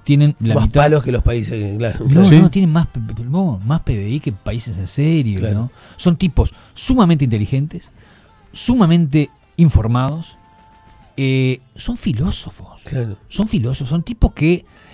tienen la más mitad. palos que los países, claro. No, ¿Sí? no, tienen más PBI que países en serio, Claro. ¿no? Son tipos sumamente inteligentes, sumamente informados, son filósofos. Claro. Son filósofos, son tipos que